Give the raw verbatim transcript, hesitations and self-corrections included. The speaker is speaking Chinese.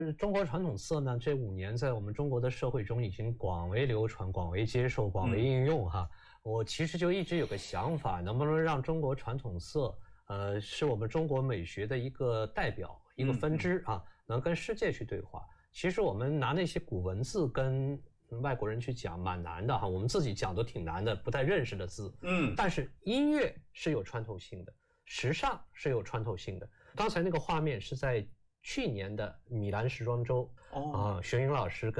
中国传统色呢，这五年在我们中国的社会中已经广为流传、广为接受、广为应用哈。嗯、我其实就一直有个想法，能不能让中国传统色，呃，是我们中国美学的一个代表、一个分支啊，能跟世界去对话。其实我们拿那些古文字跟外国人去讲，蛮难的哈，我们自己讲都挺难的，不太认识的字。嗯，但是音乐是有穿透性的，时尚是有穿透性的。刚才那个画面是在去年的米兰时装周，哦，啊，玄云老师跟